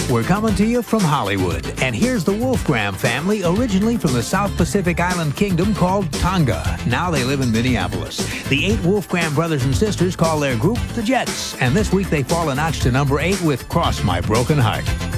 We're coming to you from Hollywood, and here's the Wolfgram family, originally from the South Pacific Island kingdom called Tonga. Now they live in Minneapolis. The 8 Wolfgram brothers and sisters call their group the Jets, and this week they fall a notch to number 8 with Cross My Broken Heart.